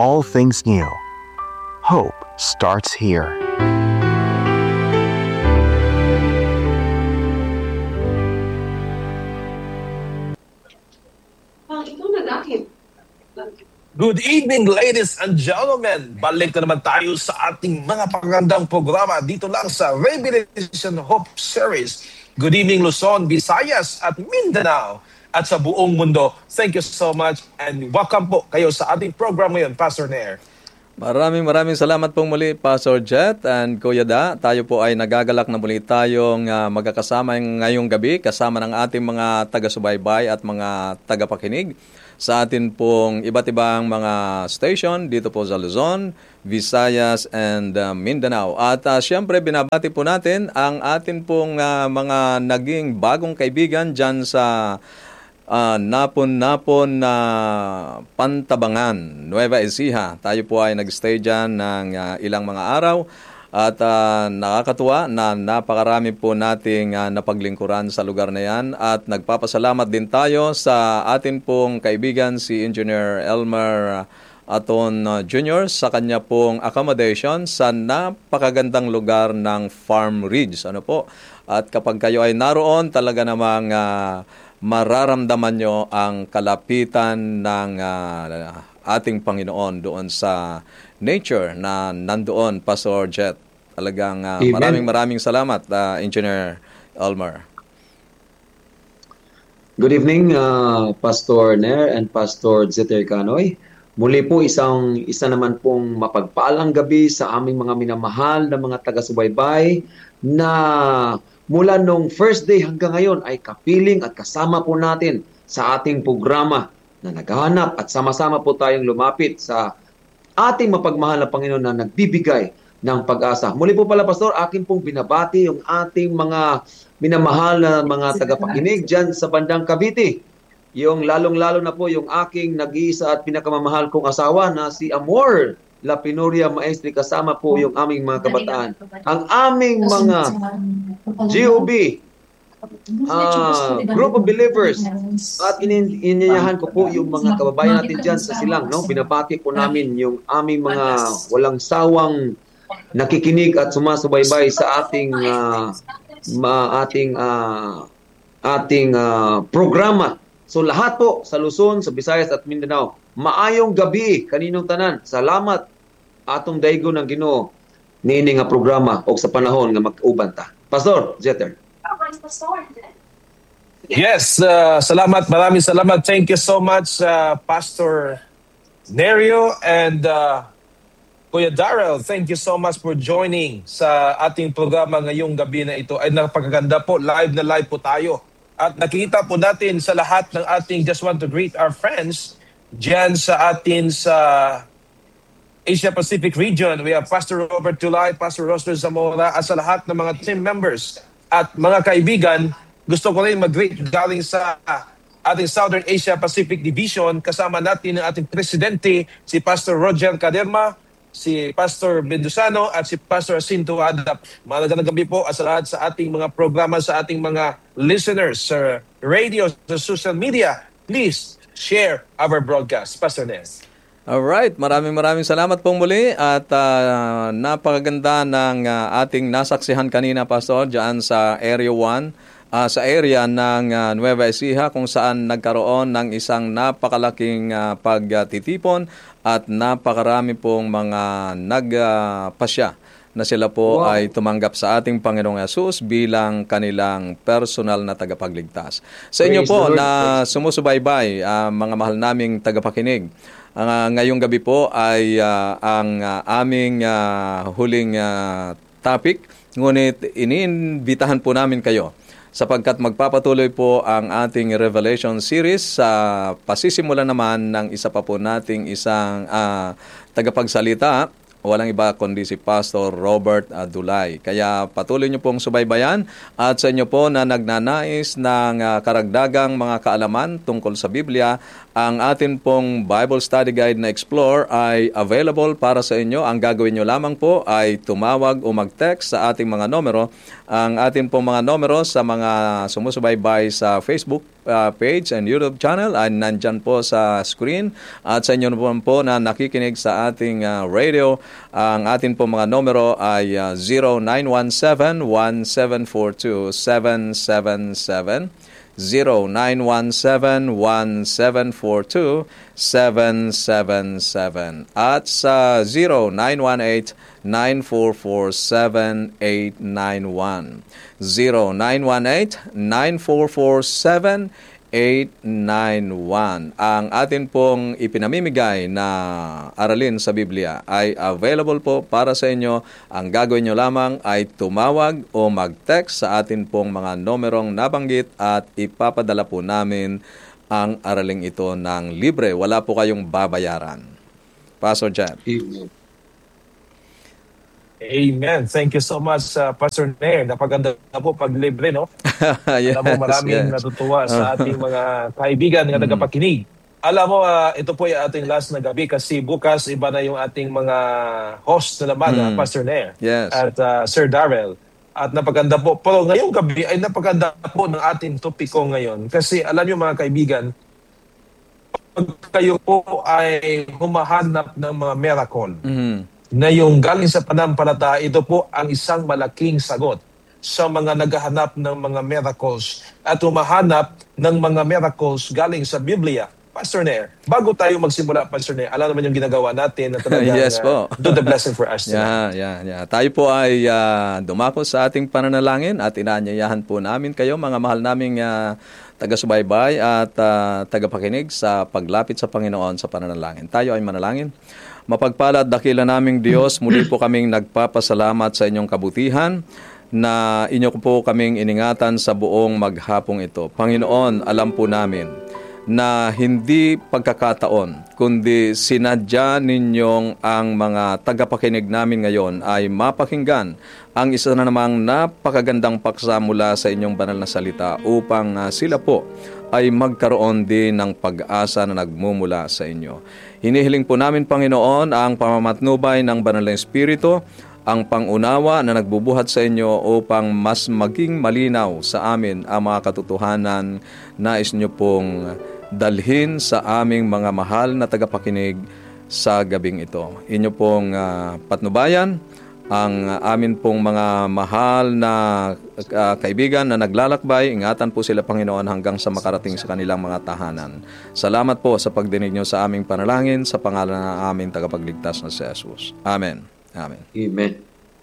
all things new. Hope starts here. Good evening, ladies and gentlemen. Balik na naman tayo sa ating mga pagandang programa dito lang sa Revelation Hope Series. Good evening, Luzon, Visayas at Mindanao at sa buong mundo. Thank you so much and welcome po kayo sa ating program ngayon, Pastor Nair. Maraming salamat pong muli, Pastor Jet and Kuya Da. Tayo po ay nagagalak na muli tayong magkakasama ngayong gabi kasama ng ating mga taga-subaybay at mga tagapakinig sa atin pong iba't ibang mga station dito po sa Luzon, Visayas, and Mindanao. At siyempre, binabati po natin ang atin pong mga naging bagong kaibigan dyan sa Napon na Pantabangan, Nueva Ecija. Tayo po ay nag-stay dyan ng ilang mga araw. At nakakatuwa na napakarami po nating napaglingkuran sa lugar na yan. At nagpapasalamat din tayo sa atin pong kaibigan si Engineer Elmer Aton Jr. sa kanya pong accommodation sa napakagandang lugar ng Farm Ridge. Ano po? At kapag kayo ay naroon, talaga namang mararamdaman nyo ang kalapitan ng ating Panginoon doon sa nature na nandoon, Pastor Jet. Talagang maraming salamat, Engineer Elmer. Good evening, Pastor Nair and Pastor Zeter Canoy. Muli po isa naman pong mapagpaalang gabi sa aming mga minamahal na mga taga-subaybay na mula nung first day hanggang ngayon ay kapiling at kasama po natin sa ating programa na naghahanap at sama-sama po tayong lumapit sa ating mapagmahal na Panginoon na nagbibigay ng pag-asa. Muli po pala, Pastor, akin pong binabati yung ating mga minamahal na mga tagapakinig dyan sa bandang Cavite. Yung lalong-lalo na po yung aking nag-iisa at pinakamamahal kong asawa na si Amor La Pinoria Maestri, kasama po yung aming mga kabataan. Ang aming mga GOB, group of believers, at ininyayahan ko po yung mga kababayan natin dyan sa Silang. No? Binabati po namin yung aming mga walang sawang nakikinig at sumasubaybay sa ating programa. So lahat po sa Luzon, sa Visayas at Mindanao, maayong gabi kaninong tanan. Salamat atong daygo ng Ginoo niini nga programa o sa panahon nga mag-uban ta. Pastor Jeter. Yes, salamat. Maraming salamat. Thank you so much, Pastor Nerio and Kuya Darrell. Thank you so much for joining sa ating programa ngayong gabi na ito. Ay napakaganda po. Live na live po tayo. At nakikita po natin sa lahat ng ating just want to greet our friends dyan sa atin sa Asia Pacific region. We have Pastor Robert Tulay, Pastor Roster Zamora, at sa lahat ng mga team members at mga kaibigan. Gusto ko rin mag-greet galing sa ating Southern Asia Pacific Division. Kasama natin ang ating presidente, si Pastor Roger Caderma, si Pastor Menduzano at si Pastor Jacinto Adap. Magandang gabi po sa lahat sa ating mga programa, sa ating mga listeners sa radio, sa social media. Please share our broadcast. Pastor Nes. Alright, maraming salamat pong muli at napakaganda ng ating nasaksihan kanina, Pastor, dyan sa Area 1, sa area ng Nueva Ecija, kung saan nagkaroon ng isang napakalaking pagtitipon at napakarami pong mga nagpasya na sila po ay tumanggap sa ating Panginoong Hesus bilang kanilang personal na tagapagligtas. Sa inyo po na sumusubaybay, mga mahal naming tagapakinig, ngayong gabi po ay ang aming huling topic, ngunit iniimbitahan po namin kayo sapagkat magpapatuloy po ang ating Revelation series sa pasisimula naman ng isa pa po nating isang tagapagsalita. Walang iba kundi si Pastor Robert Dulay. Kaya patuloy niyo pong subaybayan at sa inyo po na nagnanais ng karagdagang mga kaalaman tungkol sa Biblia Ang atin pong Bible Study Guide na Explore ay available para sa inyo. Ang gagawin nyo lamang po ay tumawag o mag-text sa ating mga numero. Ang ating pong mga numero sa mga sumusubaybay sa Facebook page and YouTube channel ay nandyan po sa screen. At sa inyo naman po na nakikinig sa ating radio, ang ating pong mga numero ay 0917-1742-777. 0917-1742-777 at sa 0918-944-7891. 0918-944-7891. Ang atin pong ipinamimigay na aralin sa Biblia ay available po para sa inyo. Ang gagawin nyo lamang ay tumawag o mag-text sa atin pong mga numerong nabanggit at ipapadala po namin ang araling ito ng libre. Wala po kayong babayaran. Pastor Jan. Amen. Thank you so much, Pastor Nair. Napaganda na po pag libre, no? Yes, alam mo, maraming natutuwa sa ating mga kaibigan na nagapakinig. Alam mo, ito po yung ating last na gabi kasi bukas iba na yung ating mga host na naman, Pastor Nair at Sir Darrell. At napaganda po. Pero ngayong gabi ay napaganda po ng ating topiko ngayon. Kasi alam niyo mga kaibigan, pag kayo po ay humahanap ng mga miracle, na yung galing sa pananampalataya, ito po ang isang malaking sagot sa mga naghahanap ng mga miracles at humahanap ng mga miracles galing sa Biblia. Pastor Nair, bago tayo magsimula, Pastor Nair, alam naman yung ginagawa natin na talagang Yes po. do the blessing for us tonight. Yeah. Tayo po ay dumako sa ating pananalangin at inaanyayahan po namin kayo, mga mahal naming taga-subaybay at tagapakinig sa paglapit sa Panginoon sa pananalangin. Tayo ay manalangin. Mapagpala at dakila naming Diyos, muli po kaming nagpapasalamat sa inyong kabutihan na inyo po kaming iningatan sa buong maghapong ito. Panginoon, alam po namin na hindi pagkakataon, kundi sinadya ninyong ang mga tagapakinig namin ngayon ay mapakinggan ang isa na namang napakagandang paksa mula sa inyong banal na salita upang sila po ay magkaroon din ng pag-asa na nagmumula sa inyo. Hinihiling po namin, Panginoon, ang pamamatnubay ng Banal na Espiritu, ang pangunawa na nagbubuhat sa inyo upang mas maging malinaw sa amin ang mga katotohanan na nais nyo pong dalhin sa aming mga mahal na tagapakinig sa gabing ito. Inyo pong patnubayan ang amin pong mga mahal na kaibigan na naglalakbay. Ingatan po sila, Panginoon, hanggang sa makarating sa kanilang mga tahanan. Salamat po sa pagdinig nyo sa aming panalangin sa pangalan ng aming tagapagligtas na si Jesus. Amen. Amen. Amen.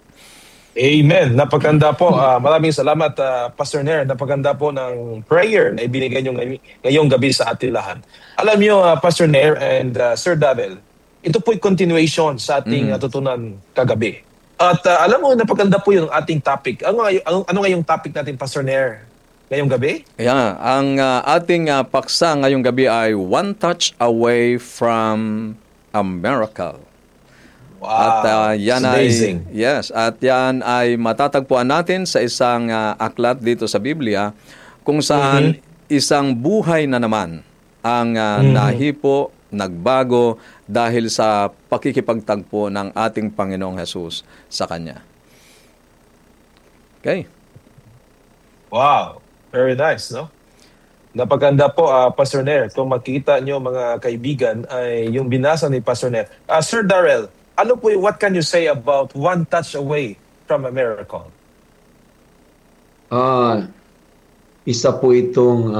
Amen. Napaganda po. Maraming salamat, Pastor Nair. Napaganda po ng prayer na ibinigay nyo ngayong gabi sa ating lahat. Alam nyo, Pastor Nair and Sir Darrell, ito po'y continuation sa ating natutunan kagabi. At alam mo, napaganda po yung ating topic. Ano nga yung topic natin, Pastor Nair, ngayong gabi? Yeah, ang ating paksa ngayong gabi ay One Touch Away from a Miracle. Wow, at yan amazing. At yan ay matatagpuan natin sa isang aklat dito sa Biblia kung saan isang buhay na naman ang nahipo, nagbago dahil sa pakikipagtagpo ng ating Panginoong Hesus sa Kanya. Okay. Wow, very nice, no? Napaganda po, Pastor Nair. Kung makita nyo, mga kaibigan, ay yung binasa ni Pastor Nair. Sir Darrell, what can you say about one touch away from a miracle? Isa po itong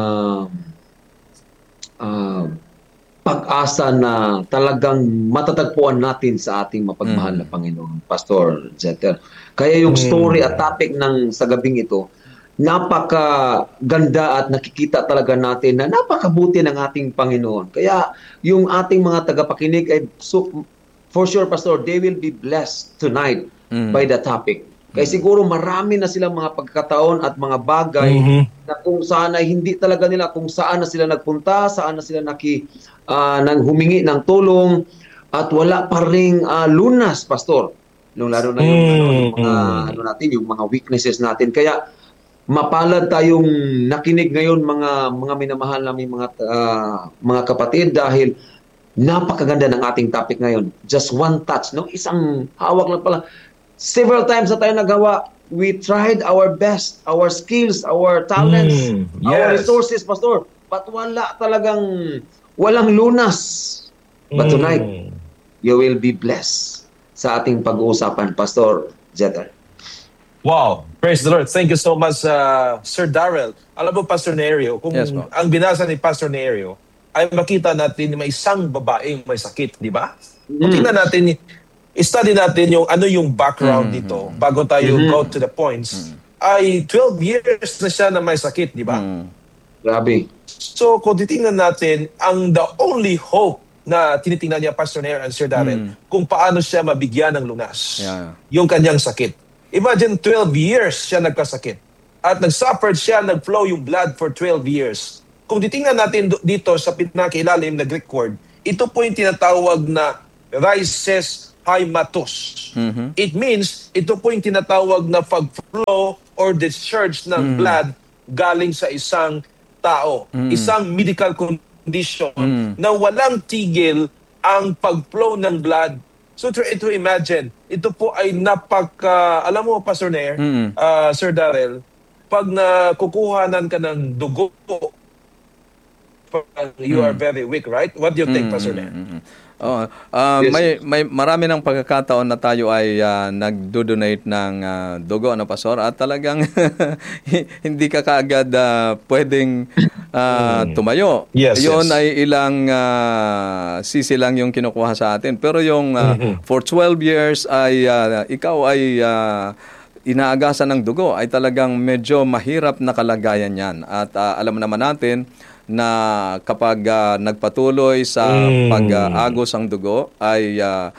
pag-asa na talagang matatagpuan natin sa ating mapagmahal na Panginoon, Pastor Zeter. Kaya yung story at topic ng sa gabing ito, napakaganda at nakikita talaga natin na napakabuti ng ating Panginoon. Kaya yung ating mga tagapakinig ay for sure, Pastor, they will be blessed tonight by the topic. Kaya siguro marami na silang mga pagkataon at mga bagay na kung saan ay hindi talaga nila, kung saan na sila nagpunta, saan na sila nang humingi ng tulong at wala pa ring lunas, Pastor. Lalo na yung mga yung mga weaknesses natin. Kaya Mapalad tayong nakinig ngayon mga minamahal naming mga kapatid dahil napakaganda ng ating topic ngayon. Just one touch, no? Isang hawak lang pala. Several times na tayo nagawa, we tried our best, our skills, our talents, our yes. resources, Pastor. But walang lunas. But tonight, you will be blessed sa ating pag-uusapan, Pastor Jeter. Wow, praise the Lord. Thank you so much, Sir Darrell. Alam mo, Pastor Nerio, kung Yes, ang binasa ni Pastor Nerio, ay makita natin may isang babaeng may sakit, di ba? Kung tingnan natin, study natin yung background dito bago tayo go to the points, ay 12 years na siya na may sakit, di ba? Grabe. So, kung titingnan natin, the only hope na tinitingnan niya, Pastor Nerio and Sir Darrell, kung paano siya mabigyan ng lunas, yung kanyang sakit. Imagine 12 years siya nagkasakit. At nag-suffered siya, nag-flow yung blood for 12 years. Kung titingnan natin dito sa pinakailalim na Greek word, ito po yung tinatawag na rhises haimatos. It means, ito po yung tinatawag na pag-flow or discharge ng blood galing sa isang tao. Isang medical condition na walang tigil ang pag-flow ng blood. So to imagine, ito po ay alam mo, Pastor Nair, Sir Darrell, pag nakukuhanan ka ng dugo, you are very weak, right? What do you think, Pastor Nair? May marami ng pagkakataon na tayo ay nagdo-donate ng dugo, Pastor, at talagang hindi ka kaagad pwedeng tumayo. Yes, Yun yes. ay ilang sisi lang yung kinukuha sa atin. Pero yung for 12 years ay ikaw ay inaagasan ng dugo, ay talagang medyo mahirap na kalagayan yan. At alam naman natin na kapag nagpatuloy sa pag-agos ang dugo ay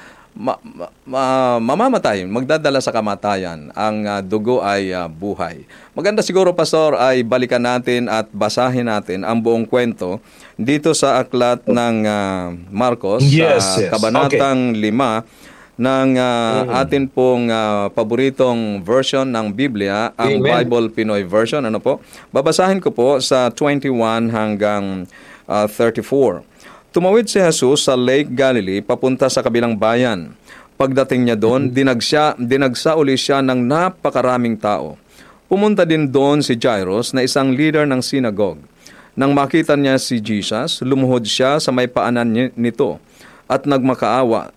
mamamatay, magdadala sa kamatayan. Ang dugo ay buhay. Maganda siguro, Pastor, ay balikan natin at basahin natin ang buong kwento dito sa aklat ng Marcos, kabanatang 5, ng atin pong paboritong version ng Biblia, ang Amen. Bible Pinoy version. Ano po? Babasahin ko po sa 21 hanggang 34. Tumawid si Jesus sa Lake Galilee papunta sa kabilang bayan. Pagdating niya doon, dinagsa uli siya ng napakaraming tao. Pumunta din doon si Jairus na isang leader ng synagogue. Nang makita niya si Jesus, lumuhod siya sa may paanan nito at nagmakaawa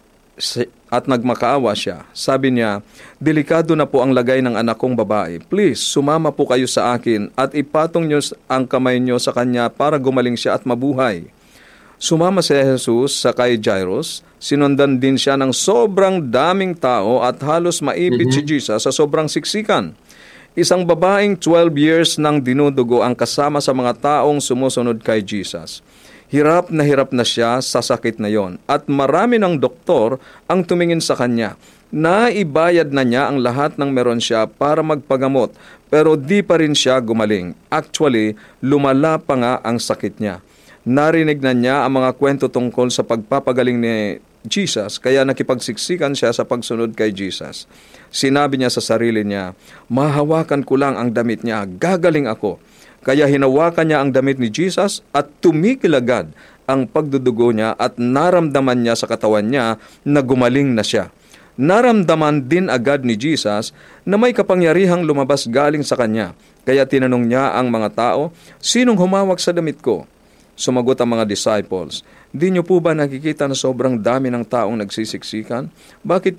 siya. Sabi niya, "Delikado na po ang lagay ng anak kong babae. Please, sumama po kayo sa akin at ipatong niyo ang kamay niyo sa kanya para gumaling siya at mabuhay." Sumama si Jesus sa kay Jairus. Sinundan din siya ng sobrang daming tao at halos maipit si Jesus sa sobrang siksikan. Isang babaeng 12 years nang dinudugo ang kasama sa mga taong sumusunod kay Jesus. Hirap na siya sa sakit na yon at marami ng doktor ang tumingin sa kanya. Naibayad na niya ang lahat ng meron siya para magpagamot pero di pa rin siya gumaling. Actually, lumala pa nga ang sakit niya. Narinig na niya ang mga kwento tungkol sa pagpapagaling ni Jesus kaya nakipagsiksikan siya sa pagsunod kay Jesus. Sinabi niya sa sarili niya, "Mahawakan ko lang ang damit niya, gagaling ako." Kaya hinawakan niya ang damit ni Jesus at tumigil agad ang pagdudugo niya at naramdaman niya sa katawan niya na gumaling na siya. Naramdaman din agad ni Jesus na may kapangyarihang lumabas galing sa kanya. Kaya tinanong niya ang mga tao, "Sinong humawak sa damit ko?" Sumagot ang mga disciples, "Di niyo po ba nakikita na sobrang dami ng taong nagsisiksikan? Bakit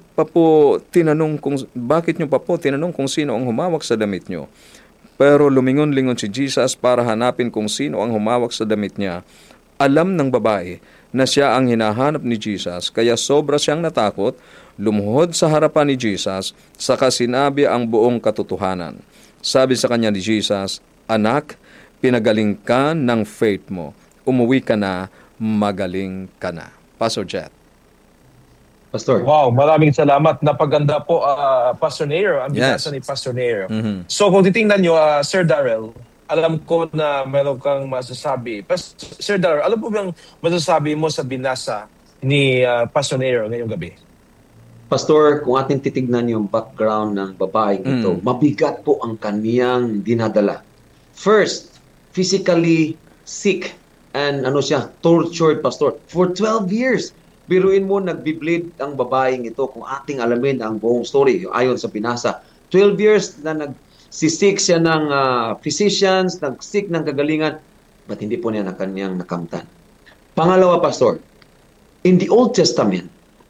niyo pa po tinanong kung sino ang humawak sa damit niyo?" Pero lumingon-lingon si Jesus para hanapin kung sino ang humawak sa damit niya. Alam ng babae na siya ang hinahanap ni Jesus, kaya sobra siyang natakot, lumuhod sa harapan ni Jesus, saka sinabi ang buong katotohanan. Sabi sa kanya ni Jesus, "Anak, pinagaling ka ng faith mo. Umuwi ka na, magaling ka na." Pastor Jet. Pastor. Wow, maraming salamat. Napaganda po, Pastor Nair, ang binasa ni Pastor Nair. So kung titingnan nyo, Sir Darrell, alam ko na meron kang masasabi. Sir Darrell, alam po bang masasabi mo sa binasa ni Pastor Nair ngayong gabi? Pastor, kung ating titignan yung background ng babaeng ito, mabigat po ang kaniyang dinadala. First, physically sick and tortured, Pastor, for 12 years. Biruin mo, nagbi-bleed ang babaeng ito kung ating alamin ang buong story ayon sa binasa. 12 years na nagsisik siya ng physicians, nagsik ng kagalingan, but hindi po niya na kanyang nakamtan. Pangalawa, Pastor, in the Old Testament,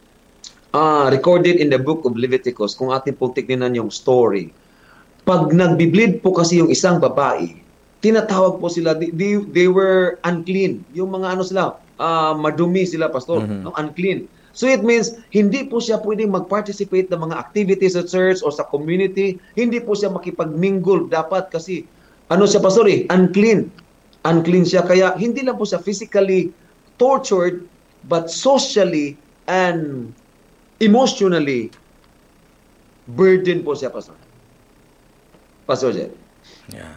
recorded in the book of Leviticus, kung ating po tignan yung story, pag nagbi-bleed po kasi yung isang babae, tinatawag po sila, they were unclean. Yung mga madumi sila, Pastor, unclean. So it means, hindi po siya pwedeng mag-participate ng mga activities sa church or sa community. Hindi po siya makipag-mingle dapat kasi, siya, Pastor, unclean. Unclean siya. Kaya hindi lang po siya physically tortured, but socially and emotionally burden po siya, Pastor. Pastor Jed. Yeah.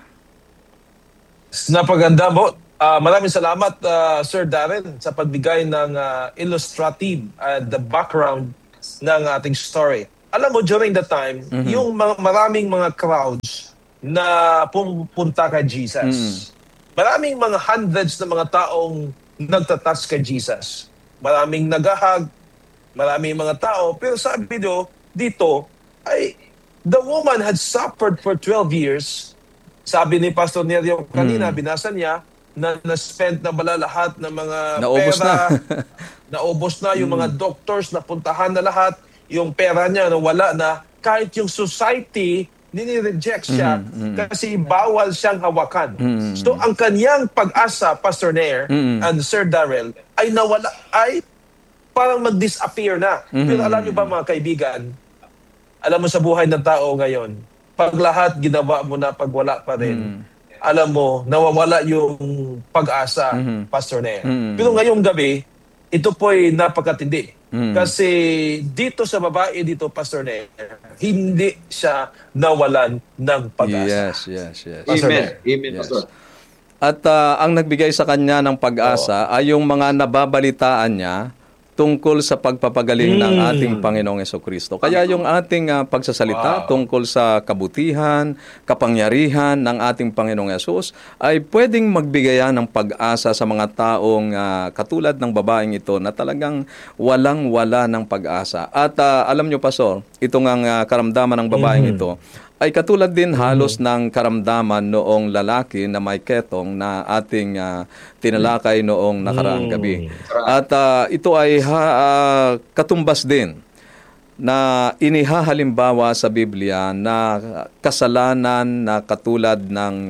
Napaganda mo. Maraming salamat, Sir Darren, sa pagbigay ng illustrative the background ng ating story. Alam mo, during the time, yung maraming mga crowds na pumunta kay Jesus. Maraming mga hundreds na mga taong nagtatouch kay Jesus. Maraming naghahag, maraming mga tao, pero sabi dito ay the woman had suffered for 12 years. Sabi ni Pastor Nerio kanina, binasa niya, na-spend na bala lahat ng mga naubos pera. Na. Naubos na yung mga doctors, napuntahan na lahat. Yung pera niya, wala na. Kahit yung society, nini-reject siya kasi bawal siyang hawakan. So, ang kanyang pag-asa, Pastor Nair and Sir Darrell, ay nawala, ay parang mag-disappear na. Pero alam niyo ba, mga kaibigan, alam mo sa buhay ng tao ngayon, pag lahat ginawa mo na, pag wala pa rin, alam mo, nawawala yung pag-asa, Pastor Nair. Pero ngayong gabi, ito po'y napakatindi. Kasi dito sa babae dito, Pastor Nair, hindi siya nawalan ng pag-asa. Yes. Amen. Yes. Pastor. At ang nagbigay sa kanya ng pag-asa ay yung mga nababalitaan niya tungkol sa pagpapagaling ng ating Panginoong Jesucristo. Kaya yung ating pagsasalita tungkol sa kabutihan, kapangyarihan ng ating Panginoong Yesus ay pwedeng magbigayan ng pag-asa sa mga taong katulad ng babaeng ito na talagang walang-wala ng pag-asa. At alam nyo, Pastor, itong ang karamdaman ng babaeng ito ay katulad din halos ng karamdaman noong lalaki na may ketong na ating tinalakay noong nakaraang gabi. At ito ay katumbas din na inihahalimbawa sa Biblia na kasalanan na katulad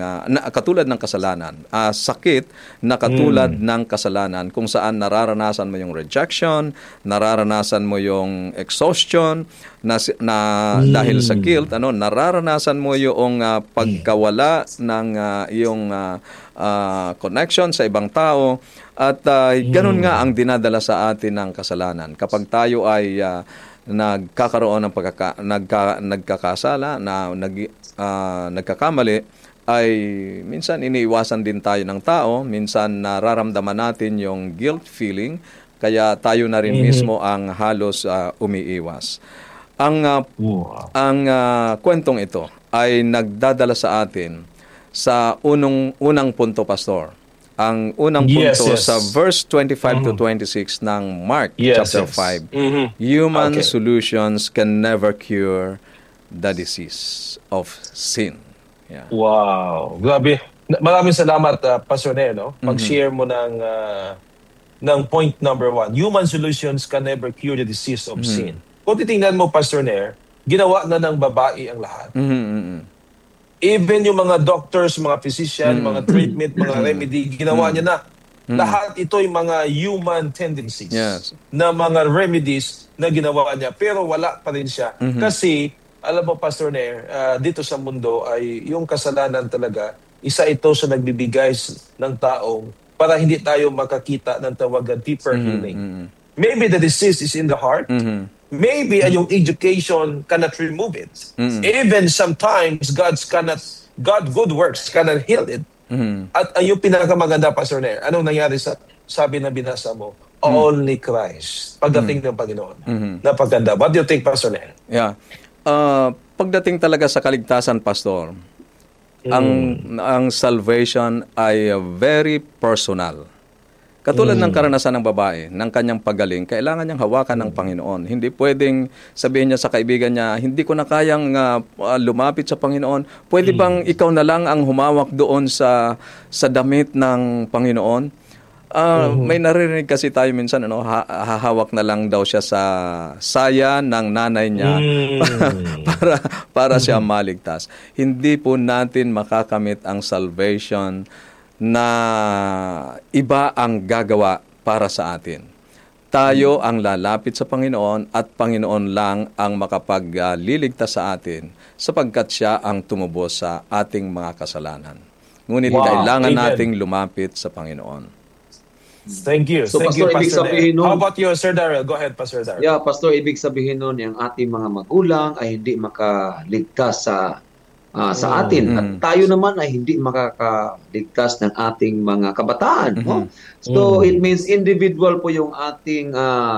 ng kasalanan, sakit na katulad ng kasalanan kung saan nararanasan mo yung rejection, nararanasan mo yung exhaustion na dahil sa guilt, nararanasan mo yung pagkawala ng iyong connection sa ibang tao at ganun nga ang dinadala sa atin ng kasalanan. Kapag tayo ay nagkakaroon ng nagkakasala, nagkakamali, ay minsan iniiwasan din tayo ng tao, minsan nararamdaman natin yung guilt feeling, kaya tayo na rin mismo ang halos umiiwas. Ang kwentong ito ay nagdadala sa atin sa unang punto, Pastor. Ang unang punto sa verse 25 to 26 ng Mark chapter 5. Human solutions can never cure the disease of sin. Yeah. Wow. Grabe. Maraming salamat, Pastor Nair, pag-share mo ng point number 1. Human solutions can never cure the disease of sin. Kung titingnan mo, Pastor Nair, ginawa na ng babae ang lahat. Even yung mga doctors, mga physician, mga treatment, mga remedy, ginawa niya na. Lahat ito'y mga human tendencies na mga remedies na ginawa niya. Pero wala pa rin siya. Kasi, alam mo, Pastor Nair, dito sa mundo ay yung kasalanan talaga, isa ito sa nagbibigay ng taong para hindi tayo makakita ng tawagan deeper healing. Maybe the disease is in the heart. Maybe yung education cannot remove it. Even sometimes God good works cannot heal it. At yung pinakamaganda, Pastor Nair, anong nangyari sa sabi na binasa mo? only Christ. Pagdating ng Panginoon. Napaganda. What do you think, Pastor Nen? Yeah. Pagdating talaga sa kaligtasan, Pastor, ang salvation ay very personal. Katulad ng karanasan ng babae, ng kanyang pagaling, kailangan niyang hawakan ng Panginoon. Hindi pwedeng sabihin niya sa kaibigan niya, hindi ko na kayang lumapit sa Panginoon. Pwede bang ikaw na lang ang humawak doon sa damit ng Panginoon? May naririnig kasi tayo minsan, hahawak na lang daw siya sa saya ng nanay niya para siya maligtas. Hindi po natin makakamit ang salvation na iba ang gagawa para sa atin. Tayo ang lalapit sa Panginoon at Panginoon lang ang makapagliligtas sa atin sapagkat siya ang tumubos sa ating mga kasalanan. Ngunit kailangan nating lumapit sa Panginoon. Thank you. So, Thank Pastor, you, ibig Pastor sabihin Nen. nun- How about you, Sir Darrell? Go ahead, Pastor Darrell. Yeah, Pastor, ibig sabihin nun, yung ating mga magulang ay hindi makaligtas sa atin. At tayo naman ay hindi makakaligtas ng ating mga kabataan. No? So, it means individual po yung ating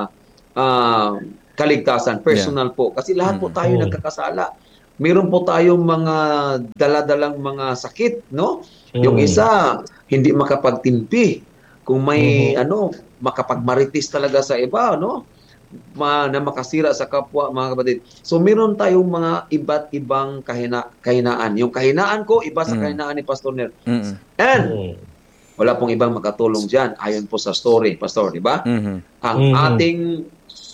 kaligtasan, personal po. Kasi lahat po tayo nagkakasala. Meron po tayong mga daladalang mga sakit, no? Yung isa, hindi makapagtimpi. Kung may makapagmaritis talaga sa iba, no? Na makasira sa kapwa, mga kapatid. So, meron tayong mga iba't ibang kahinaan. Yung kahinaan ko, iba sa kahinaan ni Pastor Ner. And, wala pong ibang makatulong dyan, ayon po sa story, Pastor, di ba? Ang ating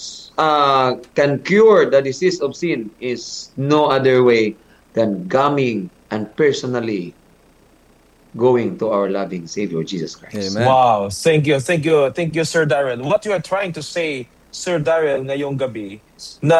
can cure the disease of sin is no other way than coming and personally going to our loving Savior, Jesus Christ. Amen. Wow. Thank you, Sir Darrell. What you are trying to say, Sir Darrell, ngayong gabi, na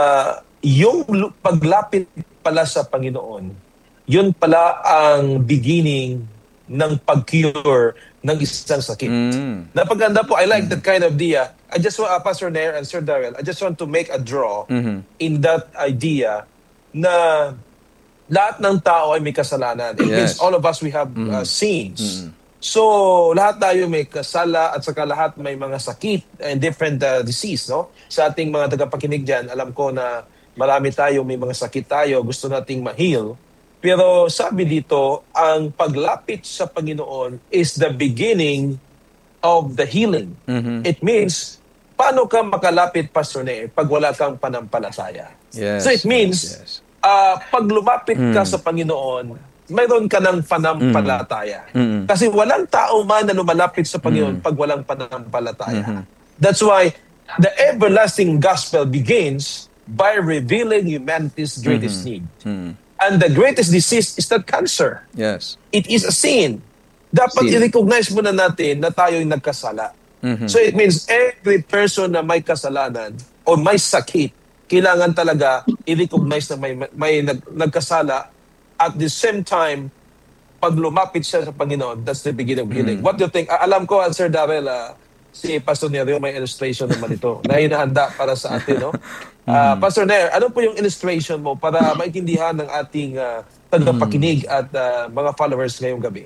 yung paglapit pala sa Panginoon, yun pala ang beginning ng pag-cure ng isang sakit. Napaganda po, I like that kind of idea. I just want, Pastor Nair and Sir Darrell, I just want to make a draw in that idea na lahat ng tao ay may kasalanan. It means all of us, we have sins. So, lahat tayo may kasala at saka lahat may mga sakit and different disease, no? Sa ating mga tagapakinig dyan, alam ko na marami tayo, may mga sakit tayo, gusto nating ma-heal. Pero sabi dito, ang paglapit sa Panginoon is the beginning of the healing. It means, paano ka makalapit, Pastor Ne, pag wala kang panampalataya? Yes, So it means, pag lumapit ka sa Panginoon, mayroon ka ng panampalataya. Kasi walang tao man na lumalapit sa Panginoon pag walang panampalataya. That's why the everlasting gospel begins by revealing humanity's greatest need. And the greatest disease is not cancer. Yes. It is a sin. Dapat i-recognize muna natin na tayo'y nagkasala. So it means every person na may kasalanan o may sakit, kailangan talaga i-recognize na may nagkasala. At the same time, pag lumapit siya sa Panginoon, that's the beginning of healing. What do you think? Alam ko, Sir Darrell, si Pastor Nerio, may illustration naman ito na hinahanda para sa atin, no? Pastor Ner, ano po yung illustration mo para maintindihan ng ating tagapakinig at mga followers ngayong gabi?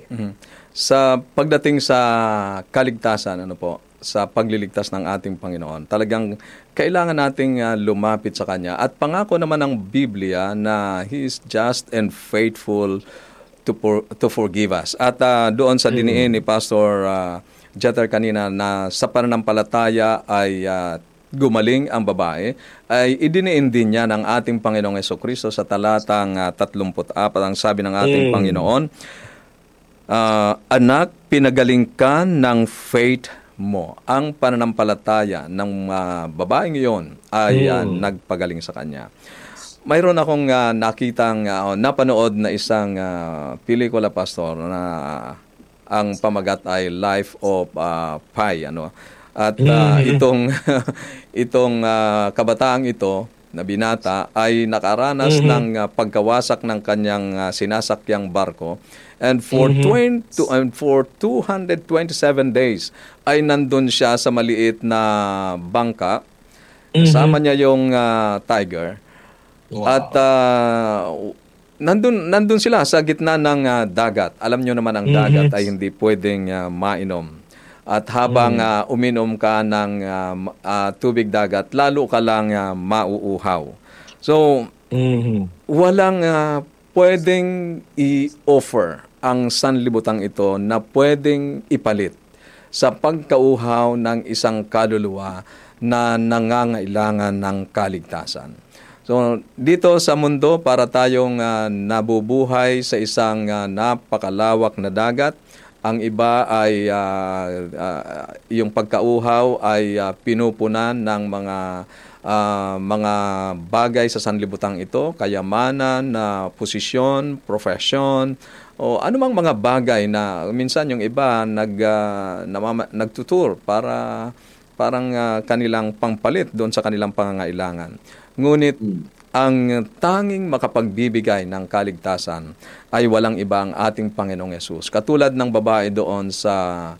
Sa pagdating sa kaligtasan, sa pagliligtas ng ating Panginoon, talagang kailangan nating lumapit sa Kanya. At pangako naman ng Biblia na He is just and faithful to forgive us. At doon sa diniin ni Pastor Jeter kanina na sa pananampalataya ay gumaling ang babae, ay idiniin din niya ng ating Panginoong Jesucristo sa talatang 34. Ang sabi ng ating Panginoon, anak, pinagaling ka ng faith mo. Ang pananampalataya ng babaeng iyon ay nagpagaling sa kanya. Mayroon akong napanood na isang pelikula, Pastor, na ang pamagat ay Life of Pi. At itong kabataang ito na binata ay nakaranas ng pagkawasak ng kanyang sinasakyang barko. And for 227 days ay nandun siya sa maliit na bangka. Kasama niya yung tiger. Wow. At nandun sila sa gitna ng dagat. Alam nyo naman ang dagat ay hindi pwedeng mainom. At habang uminom ka ng tubig dagat, lalo ka lang mauuhaw. So, walang pwedeng i-offer ang sanlibutang ito na pwedeng ipalit sa pagkauhaw ng isang kaluluwa na nangangailangan ng kaligtasan. So, dito sa mundo, para tayong nabubuhay sa isang napakalawak na dagat, ang iba ay yung pagkauhaw ay pinupunan ng mga bagay sa sanlibutang ito, kayamanan, posisyon, profesyon, o anumang mga bagay na minsan yung iba nagtutur para parang kanilang pangpalit doon sa kanilang pangangailangan. Ngunit ang tanging makapagbibigay ng kaligtasan ay walang iba ang ating Panginoong Yesus. Katulad ng babae doon sa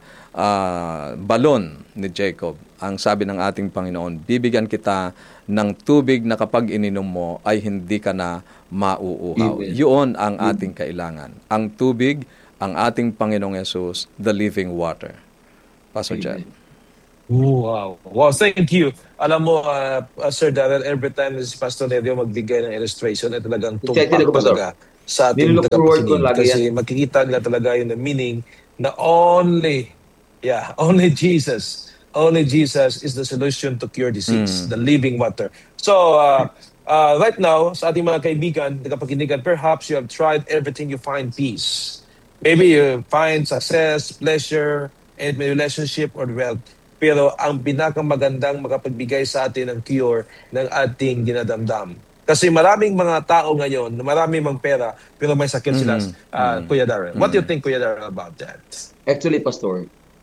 balon ni Jacob, ang sabi ng ating Panginoon, bibigyan kita ng tubig na kapag ininom mo ay hindi ka na mauuhaw. Yun ang ating kailangan. Ang tubig, ang ating Panginoong Yesus, the living water. Pastor Jed. Wow. Wow, thank you. Alam mo, Sir Darrell, every time si Pastor Nerio magbigay ng illustration, ay talagang tumpak talaga sa ating tagapakinig. Kasi makikita nila talaga yung meaning na only Jesus is the solution to cure disease, the living water. So, right now, sa ating mga kaibigan, tagapakinigan, perhaps you have tried everything, you find peace. Maybe you find success, pleasure, and relationship or wealth. Pero ang pinakamagandang makapagbigay sa atin ng cure ng ating dinadamdam. Kasi maraming mga tao ngayon, maraming mang pera, pero may sakit sila. Kuya Darrell, what do you think, Kuya Darrell, about that? Actually, Pastor,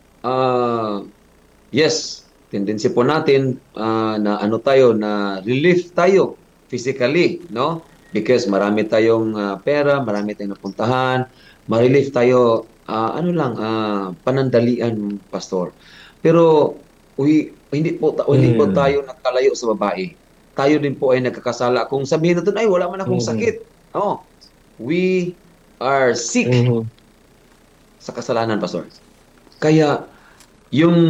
yes, tendency po natin na na relief tayo physically, no? Because marami tayong pera, marami tayong napuntahan, ma-relief tayo, panandalian, Pastor. Pero hindi po tayo nakalayo sa babae. Tayo din po ay nagkakasala. Kung sabihin natin, ay wala man akong sakit. No. We are sick sa kasalanan, Pastor. Kaya yung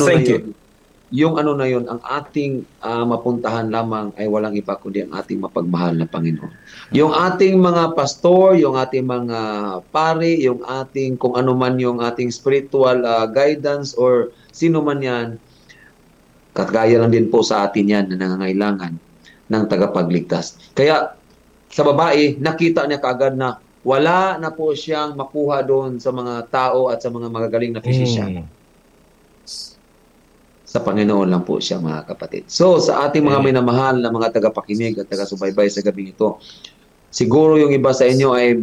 ang ating mapuntahan lamang ay walang iba kundi ang ating mapagmahal na Panginoon. Yung ating mga pastor, yung ating mga pari, yung ating kung ano man yung ating spiritual guidance or sino man yan, kagaya lang din po sa atin yan na nangangailangan ng tagapagligtas. Kaya sa babae, nakita niya kaagad na wala na po siyang makuha doon sa mga tao at sa mga magagaling na physician. Sa Panginoon lang po siya, mga kapatid. So, sa ating mga minamahal na mga tagapakinig at taga-subaybay sa gabi ito, siguro yung iba sa inyo ay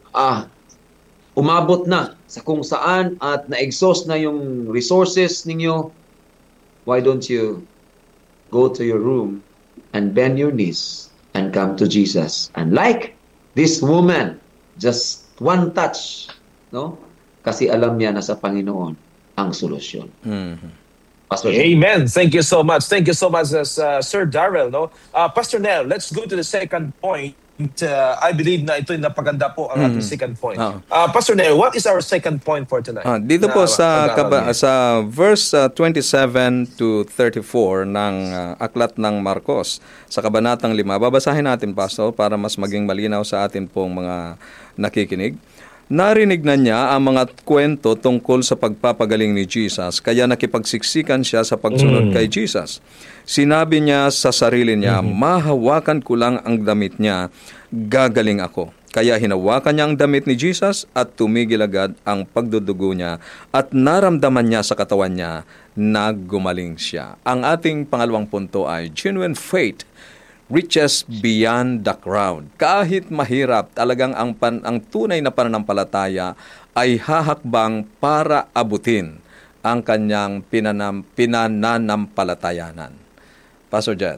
umabot na sa kung saan at na-exhaust na yung resources ninyo. Why don't you go to your room and bend your knees and come to Jesus? And like this woman, just one touch, no? Kasi alam niya na sa Panginoon ang solusyon. Amen. Thank you so much. Thank you so much, Sir Darrell. No? Pastor Nel, let's go to the second point. I believe na ito yung napaganda po ang ating second point. Pastor Nel, what is our second point for tonight? Dito po sa verse 27 to 34 ng Aklat ng Marcos, sa Kabanatang 5. Babasahin natin, Pastor, para mas maging malinaw sa atin pong mga nakikinig. Narinig na niya ang mga kwento tungkol sa pagpapagaling ni Jesus, kaya nakipagsiksikan siya sa pagsunod kay Jesus. Sinabi niya sa sarili niya, mahawakan ko lang ang damit niya, gagaling ako. Kaya hinawakan niya ang damit ni Jesus at tumigil agad ang pagdudugo niya at naramdaman niya sa katawan niya na gumaling siya. Ang ating pangalawang punto ay genuine faith reaches beyond the crowd. Kahit mahirap, talagang ang tunay na pananampalataya ay hahakbang para abutin ang kanyang pinananampalatayanan. Pastor Jet.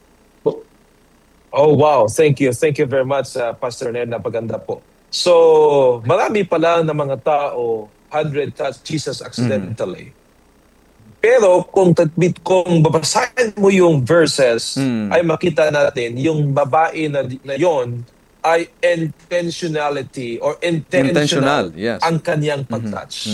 Oh, wow. Thank you. Thank you very much, Pastor Ned. Napaganda po. So, marami pala ng mga tao 100 touch Jesus accidentally. Pero kung babasahin mo yung verses, ay makita natin yung babae na yon ay intentional ang kanyang pag-touch.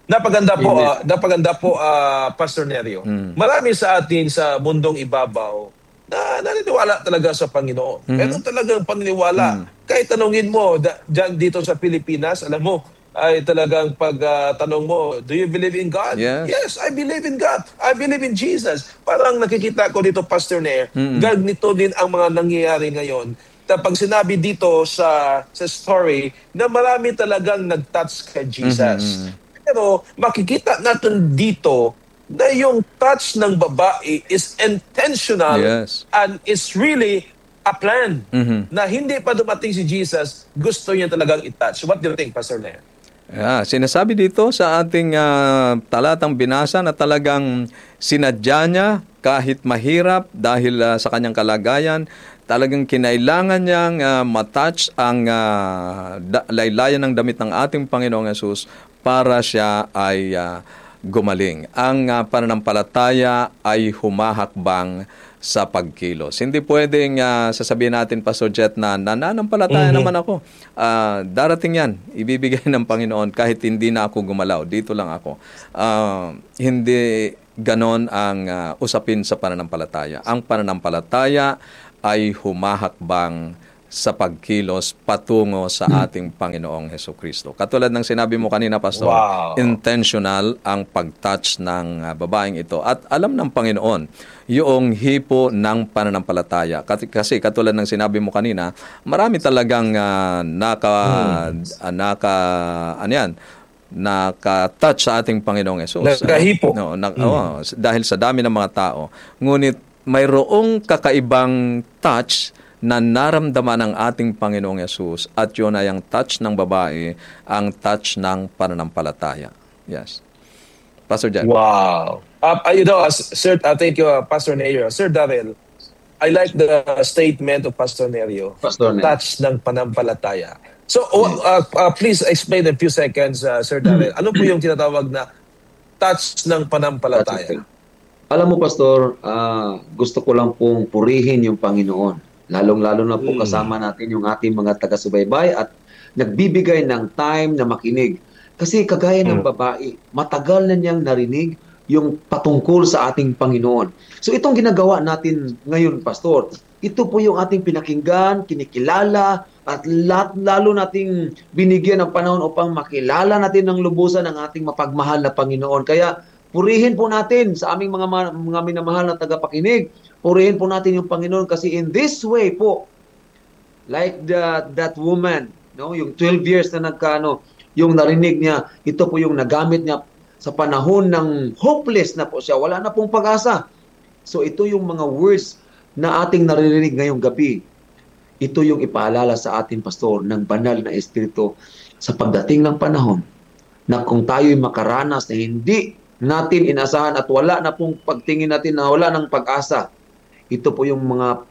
Napaganda po, Amen. Pastor Nerio. Marami sa atin sa mundong ibabaw na naniniwala talaga sa Panginoon. Pero talagang paniniwala. Kahit tanungin mo, dyan dito sa Pilipinas, alam mo, ay talagang pag tanong mo, do you believe in God? Yes. Yes, I believe in God. I believe in Jesus. Parang nakikita ko dito, Pastor Nair, ganito din ang mga nangyayari ngayon. Pag sinabi dito sa story na marami talagang nag-touch kay Jesus. Pero makikita natin dito na yung touch ng babae is intentional Yes. and it's really a plan na hindi pa dumating si Jesus, gusto niya talagang i-touch. What do you think, Pastor Nair? Sinasabi dito sa ating talatang binasa na talagang sinadya niya kahit mahirap dahil sa kanyang kalagayan, talagang kinailangan niyang matouch ang laylayan ng damit ng ating Panginoong Yesus para siya ay gumaling. Ang pananampalataya ay humahakbang sa pagkilos. Hindi pwedeng sasabihin natin, Pastor Jet, na nananampalataya naman ako. Darating yan. Ibibigay ng Panginoon kahit hindi na ako gumalaw. Dito lang ako. Hindi ganon ang usapin sa pananampalataya. Ang pananampalataya ay humahakbang sa pagkilos patungo sa ating Panginoong Hesukristo. Katulad ng sinabi mo kanina, Pastor, Wow. intentional ang pag-touch ng babaeng ito. At alam ng Panginoon yung hipo ng pananampalataya. Kasi katulad ng sinabi mo kanina, marami talagang naka-touch sa ating Panginoong Hesus. Nakahipo. Dahil sa dami ng mga tao. Ngunit mayroong kakaibang touch na naramdaman ng ating Panginoong Yesus at yun ay ang touch ng babae, ang touch ng pananampalataya. Yes. Pastor Jack. Wow. Sir, thank you, Pastor Nerio. Sir Darrell, I like the statement of Pastor Nerio. Pastor Nerio. Touch ng panampalataya. So, please explain in a few seconds, Sir Darrell. Ano po yung tinatawag na touch ng panampalataya? Alam mo, Pastor, gusto ko lang pong purihin yung Panginoon. Lalong-lalo na po kasama natin yung ating mga taga-subaybay at nagbibigay ng time na makinig. Kasi kagaya ng babae, matagal na niyang narinig yung patungkol sa ating Panginoon. So itong ginagawa natin ngayon, Pastor, ito po yung ating pinakinggan, kinikilala, at lalo nating binigyan ng panahon upang makilala natin ng lubusan ng ating mapagmahal na Panginoon. Kaya purihin po natin sa aming mga minamahal na tagapakinig. Purihin po natin yung Panginoon kasi in this way po, like that woman, no, yung 12 years na yung narinig niya, ito po yung nagamit niya sa panahon ng hopeless na po siya, wala na pong pag-asa. So ito yung mga words na ating naririnig ngayong gabi. Ito yung ipaalala sa ating pastor ng banal na espiritu sa pagdating ng panahon na kung tayo'y makaranas na hindi natin inasahan at wala na pong pagtingin natin na wala ng pag-asa. Ito po yung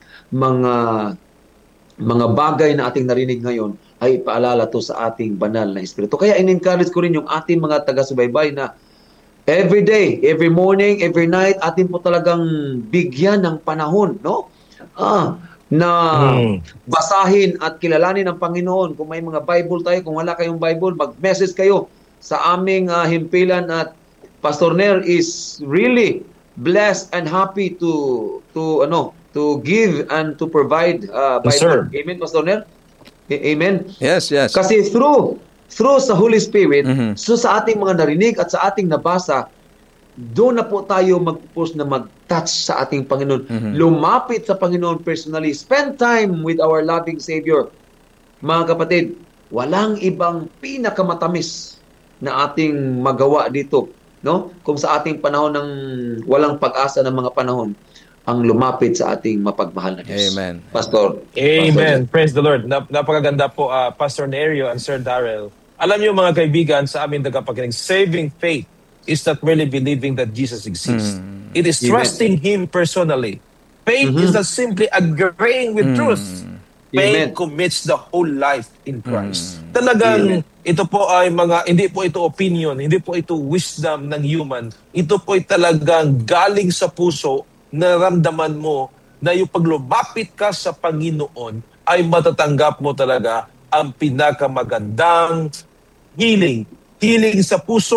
mga bagay na ating narinig ngayon ay ipaalala to sa ating banal na espiritu. Kaya in-encourage ko rin yung ating mga taga-subaybay na every day, every morning, every night, atin po talagang bigyan ng panahon, no? Na basahin at kilalanin ang Panginoon. Kung may mga Bible tayo, kung wala kayong Bible, mag-message kayo sa aming himpilan at Pastor Nair is really blessed and happy to give and to provide Bible. Sir. Amen, Pastor Nair? Amen. Yes. Kasi through sa Holy Spirit, so sa ating mga narinig at sa ating nabasa, doon na po tayo mag-push na mag-touch sa ating Panginoon. Lumapit sa Panginoon personally. Spend time with our loving Savior. Mga kapatid, walang ibang pinakamatamis na ating magawa dito, no? Kung sa ating panahon ng walang pag-asa ng mga panahon, ang lumapit sa ating mapagmahal na Diyos. Amen. Pastor. Amen. Praise the Lord. Napakaganda po, Pastor Nerio and Sir Darrell. Alam niyo mga kaibigan, sa amin tagapakinig, saving faith is not really believing that Jesus exists. It is trusting Him personally. Faith is not simply agreeing with truth. Faith commits the whole life in Christ. Talagang ito po ay hindi po ito opinion, hindi po ito wisdom ng human. Ito po ay talagang galing sa puso, naramdaman mo na yung paglumapit ka sa Panginoon ay matatanggap mo talaga ang pinakamagandang healing. Healing sa puso,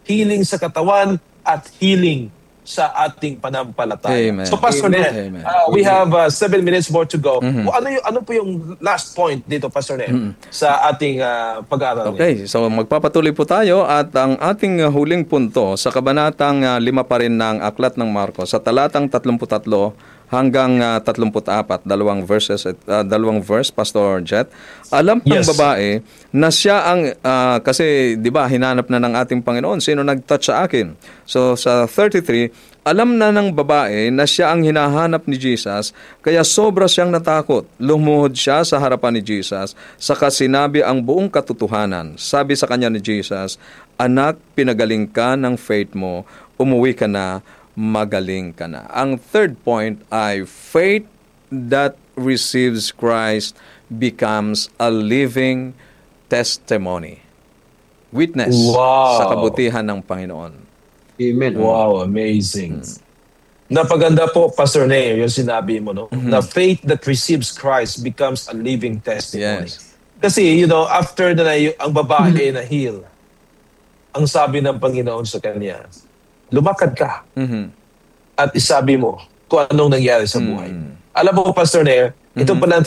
healing sa katawan, at healing sa ating panampalataya. Amen. So Pastor Amen. Ner, Amen. we have 7 minutes more to go. Ano po yung last point dito, Pastor Ner, sa ating pag-aaral? Okay, so magpapatuloy po tayo at ang ating huling punto sa kabanatang 5 pa rin ng Aklat ng Marcos sa talatang 33 hanggang 34, dalawang verse, Pastor Jet. Alam ng Yes. babae na siya ang, kasi di ba hinanap na ng ating Panginoon, sino nag-touch sa akin? So sa 33, alam na ng babae na siya ang hinahanap ni Jesus, kaya sobra siyang natakot. Lumuhod siya sa harapan ni Jesus, saka sinabi ang buong katotohanan. Sabi sa kanya ni Jesus, "Anak, pinagaling ka ng faith mo, umuwi ka na, magaling ka na." Ang third point ay faith that receives Christ becomes a living testimony. Witness Wow. sa kabutihan ng Panginoon. Amen. Wow, amazing. Napaganda po, Pastor Nair, yung sinabi mo, no? Na faith that receives Christ becomes a living testimony. Yes. Kasi, after ang babae na heal, ang sabi ng Panginoon sa kanya, lumakad ka at isabi mo kung anong nangyari sa buhay. Alam mo, Pastor Nair, ito pala ang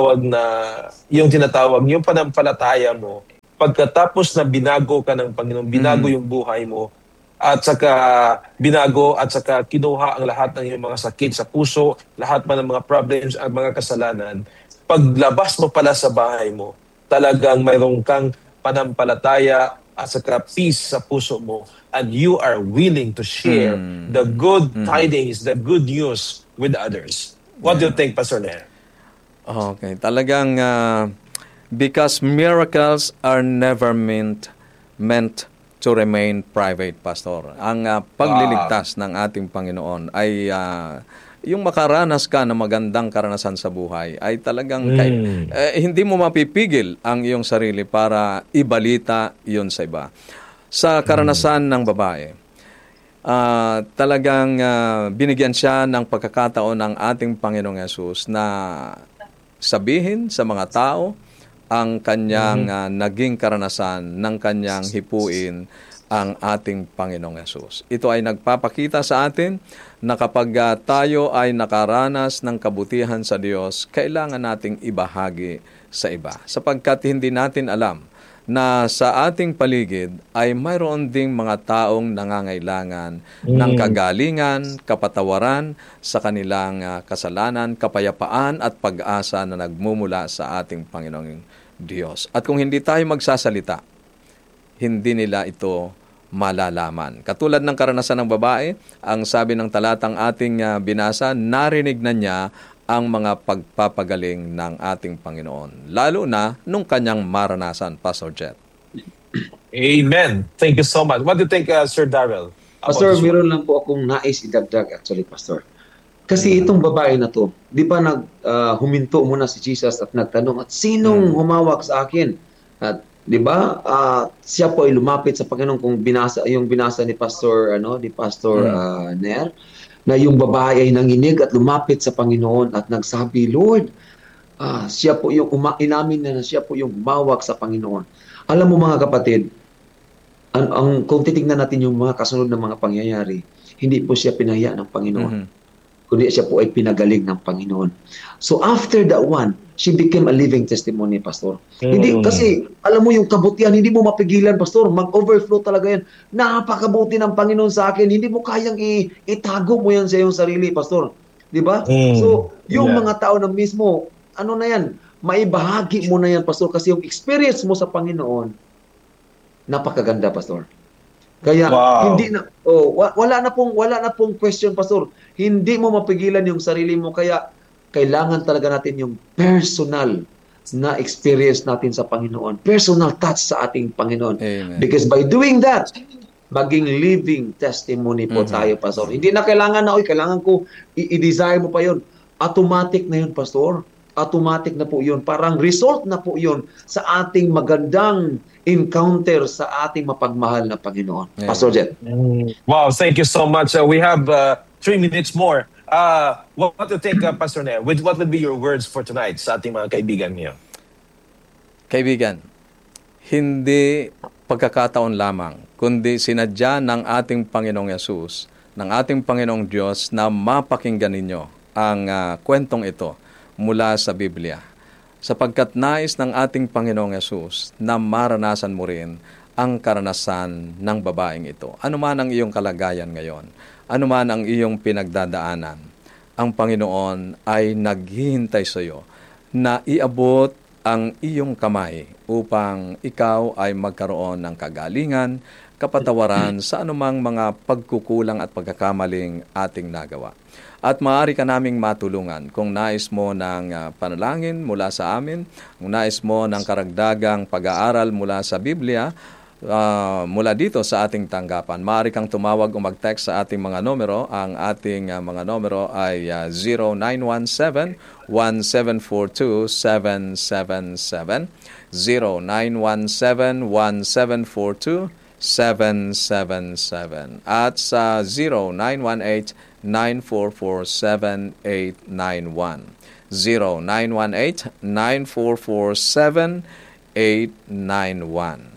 tinatawag, yung panampalataya mo, pagkatapos na binago ka ng Panginoon, binago yung buhay mo, at saka binago at saka kinuha ang lahat ng iyong mga sakit sa puso, lahat man ng mga problems at mga kasalanan, paglabas mo pala sa bahay mo, talagang mayroon kang panampalataya at saka peace sa puso mo, and you are willing to share the good tidings, the good news with others. What do you think, Pastor Nair? Okay, talagang because miracles are never meant to remain private, Pastor. Ang pagliligtas ng ating Panginoon ay yung makaranas ka ng magandang karanasan sa buhay ay talagang hindi mo mapipigil ang iyong sarili para ibalita yun sa iba. Sa karanasan ng babae, talagang binigyan siya ng pagkakataon ng ating Panginoong Yesus na sabihin sa mga tao ang kanyang naging karanasan ng kanyang hipuin ang ating Panginoong Yesus. Ito ay nagpapakita sa atin na kapag tayo ay nakaranas ng kabutihan sa Diyos, kailangan nating ibahagi sa iba. Sapagkat hindi natin alam na sa ating paligid ay mayroon ding mga taong nangangailangan ng kagalingan, kapatawaran sa kanilang kasalanan, kapayapaan at pag-asa na nagmumula sa ating Panginoong Diyos. At kung hindi tayo magsasalita, hindi nila ito malalaman. Katulad ng karanasan ng babae, ang sabi ng talatang ating binasa, narinig na niya ang mga pagpapagaling ng ating Panginoon. Lalo na nung kanyang maranasan, Pastor Jet. Amen. Thank you so much. What do you think, Sir Darrell? Pastor, meron lang po akong nais idagdag actually, Pastor. Kasi itong babae na to, di ba huminto muna si Jesus at nagtanong, at sinong humawak sa akin? At di ba siya po ay lumapit sa Panginoon kung binasa ni Pastor Ner, na yung babae ay nanginig at lumapit sa Panginoon at nagsabi, Lord, siya po yung inamin na siya po yung humawak sa Panginoon. Alam mo mga kapatid, kung titignan natin yung mga kasunod na mga pangyayari, hindi po siya pinahiya ng Panginoon. Kundi siya po ay pinagaling ng Panginoon. So after that one, she became a living testimony, Pastor. Hindi, kasi alam mo yung kabutihan, hindi mo mapigilan, Pastor. Mag-overflow talaga yan. Napakabuti ng Panginoon sa akin. Hindi mo kayang itago mo yan sa iyong sarili, Pastor. Di ba? So, yung mga tao na mismo, ano na yan, maibahagi mo na yan, Pastor. Kasi yung experience mo sa Panginoon, napakaganda, Pastor. Kaya hindi na wala na pong question, Pastor. Hindi mo mapigilan yung sarili mo, kaya kailangan talaga natin yung personal na experience natin sa Panginoon. Personal touch sa ating Panginoon. Amen. Because by doing that, maging living testimony po tayo, Pastor. Hindi na kailangan kailangan ko i-desire mo pa yon. Automatic na yun, Pastor. Automatic na po yun. Parang result na po yun sa ating magandang encounter sa ating mapagmahal na Panginoon. Yeah. Pastor Jet. Wow, thank you so much. We have 3 minutes more. What do you think, Pastor Nair? What would be your words for tonight sa ating mga kaibigan niyo? Kaibigan, hindi pagkakataon lamang, kundi sinadya ng ating Panginoong Yesus, ng ating Panginoong Diyos na mapakinggan ninyo ang kwentong ito mula sa Biblia. Sapagkat nais ng ating Panginoong Yesus na maranasan mo rin ang karanasan ng babaeng ito. Ano man ang iyong kalagayan ngayon, ano man ang iyong pinagdadaanan, ang Panginoon ay naghihintay sa iyo na iabot ang iyong kamay upang ikaw ay magkaroon ng kagalingan, kapatawaran sa anumang mga pagkukulang at pagkakamaling ating nagawa. At maaari ka naming matulungan kung nais mo ng panalangin mula sa amin, kung nais mo ng karagdagang pag-aaral mula sa Biblia, mula dito sa ating tanggapan. Maaari kang tumawag o mag-text sa ating mga numero. Ang ating mga numero ay 0917-1742-777, 0917-1742-777, at sa 0918-944-7891, 0918-944-7891.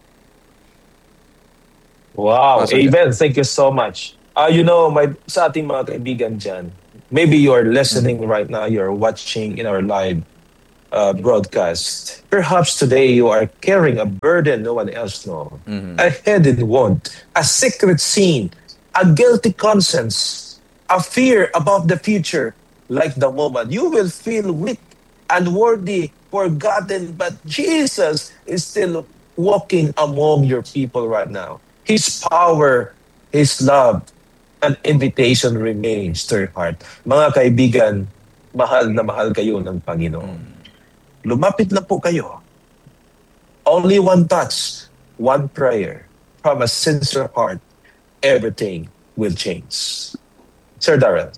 Wow, amen. Thank you so much. Sa ating mga kaibigan dyan, maybe you're listening right now, you're watching in our live broadcast. Perhaps today you are carrying a burden no one else knows, a hidden want, a secret sin, a guilty conscience, a fear about the future. Like the woman, you will feel weak, unworthy, forgotten, but Jesus is still walking among your people right now. His power, His love, and invitation remains to your heart. Mga kaibigan, mahal na mahal kayo ng Panginoon. Lumapit lang po kayo. Only one touch, one prayer, from a sincere heart, everything will change. Sir Darrell.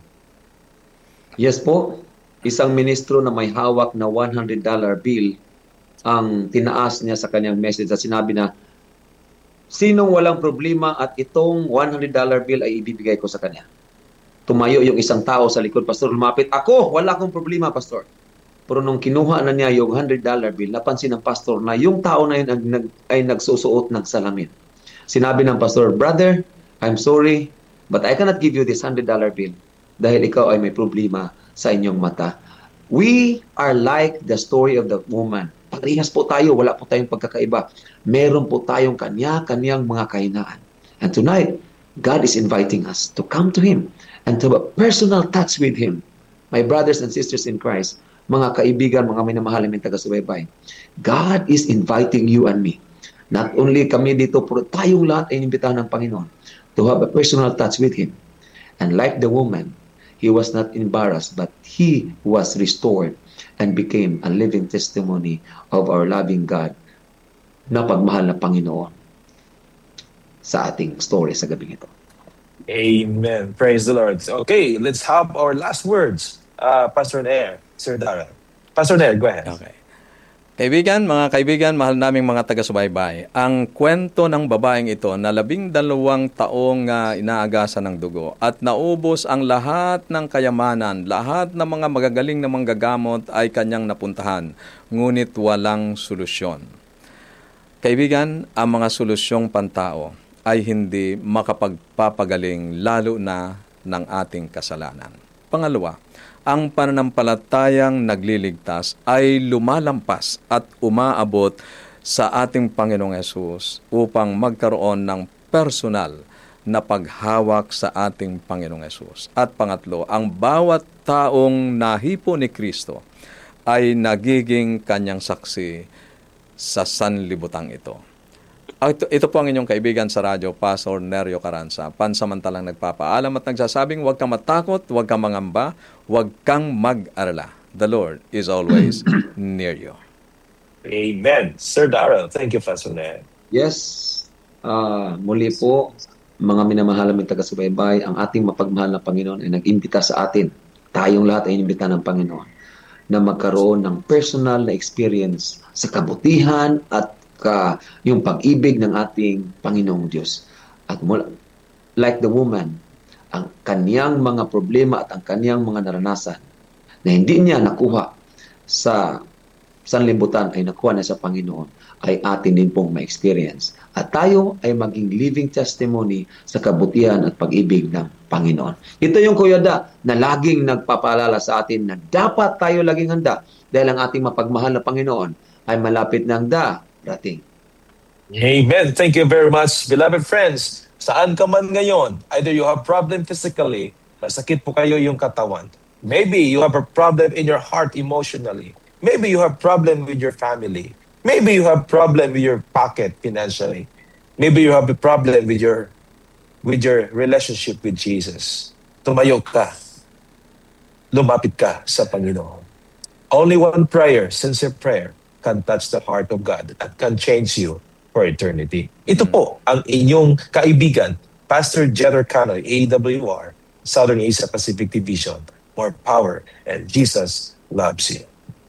Yes po, isang ministro na may hawak na $100 bill ang tinaas niya sa kanyang message at sinabi na, sinong walang problema at itong $100 bill ay ibibigay ko sa kanya. Tumayo yung isang tao sa likod, Pastor, lumapit. Ako, wala akong problema, Pastor. Pero nung kinuha na niya yung $100 bill, napansin ng Pastor na yung tao na yun ay nagsusuot ng salamin. Sinabi ng Pastor, Brother, I'm sorry, but I cannot give you this $100 bill dahil ikaw ay may problema sa inyong mata. We are like the story of the woman. Parehas po tayo, wala po tayong pagkakaiba. Meron po tayong kanya-kanyang mga kahinaan. And tonight, God is inviting us to come to Him and to have a personal touch with Him. My brothers and sisters in Christ, mga kaibigan, mga minamahal namin taga-subaybay, God is inviting you and me. Not only kami dito, pero tayong lahat ay inimbitahan ng Panginoon to have a personal touch with Him. And like the woman, he was not embarrassed, but he was restored and became a living testimony of our loving God na pagmahal na Panginoon sa ating story sa gabing ito. Amen. Praise the Lord. Okay, let's have our last words. Pastor Nair, Sir Darrell. Pastor Nair, go ahead. Okay. Mga kaibigan, mahal naming mga taga-subaybay, ang kwento ng babaeng ito na 12 taong inaagasan ng dugo at naubos ang lahat ng kayamanan, lahat ng mga magagaling na manggagamot ay kanyang napuntahan, ngunit walang solusyon. Kaibigan, ang mga solusyong pantao ay hindi makapagpapagaling lalo na ng ating kasalanan. Pangalawa, ang pananampalatayang nagliligtas ay lumalampas at umaabot sa ating Panginoong Yesus upang magkaroon ng personal na paghawak sa ating Panginoong Yesus. At pangatlo, ang bawat taong nahipo ni Kristo ay nagiging kanyang saksi sa sanlibutan ito. Ito po ang inyong kaibigan sa radyo, Pastor Nerio Caranza. Pansamantalang nagpapaalam at nagsasabing, huwag kang matakot, huwag kang mangamba, huwag kang mag-alala. The Lord is always near you. Amen. Sir Darrell, thank you, Pastor Nair. Yes, muli po, mga minamahal naming taga-subaybay, ang ating mapagmahal na Panginoon ay nag-imbita sa atin. Tayong lahat ay inimbita ng Panginoon na magkaroon ng personal na experience sa kabutihan at yung pag-ibig ng ating Panginoong Diyos. At like the woman, ang kaniyang mga problema at ang kaniyang mga naranasan na hindi niya nakuha sa sanlibutan ay nakuha na sa Panginoon, ay atin din pong ma-experience. At tayo ay maging living testimony sa kabutihan at pag-ibig ng Panginoon. Ito yung Kuya Da na laging nagpapaalala sa atin na dapat tayo laging handa dahil ang ating mapagmahal na Panginoon ay malapit ng darating. Amen. Thank you very much, beloved friends. Saan ka man ngayon, either you have problem physically, masakit po kayo yung katawan. Maybe you have a problem in your heart emotionally. Maybe you have problem with your family. Maybe you have problem with your pocket financially. Maybe you have a problem with your relationship with Jesus. Tumayo ka. Lumapit ka sa Panginoon. Only one prayer, sincere prayer, can touch the heart of God at can change you for eternity. Ito po ang inyong kaibigan, Pastor Jethro Canoy, AWR, Southern Asia Pacific Division. More power, and Jesus loves you.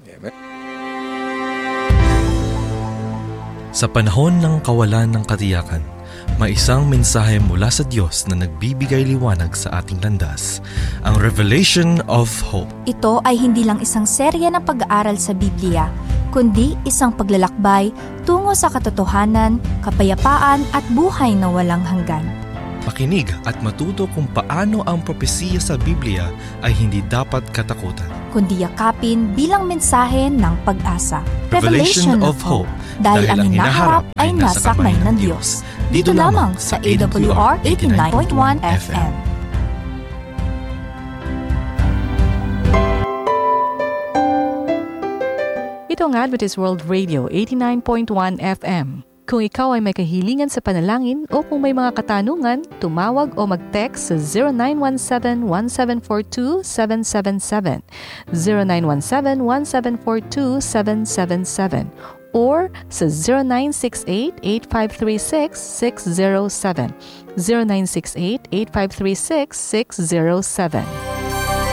Sa panahon ng kawalan ng katiyakan, may isang mensahe mula sa Diyos na nagbibigay liwanag sa ating landas, ang Revelation of Hope. Ito ay hindi lang isang serya ng pag-aaral sa Biblia, kundi isang paglalakbay tungo sa katotohanan, kapayapaan at buhay na walang hanggan. Makinig at matuto kung paano ang propesiya sa Biblia ay hindi dapat katakutan, kundi yakapin bilang mensahe ng pag-asa. Revelation of Hope, dahil ang hinaharap ay nasa kamay ng Diyos. Dito lamang sa AWR 89.1 FM. Ito ang Adventist World Radio 89.1 FM. Kung ikaw ay may kahilingan sa panalangin o kung may mga katanungan, tumawag o mag-text sa 0917-1742-777, 0917-1742-777, or sa 0968-8536-607, 0968-8536-607.